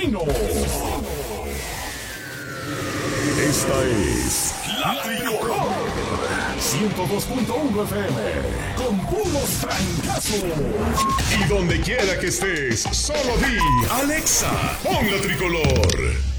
Destino. Esta es La Tricolor 102.1 FM con puros francazos. Y donde quiera que estés, solo di Alexa, pon La Tricolor.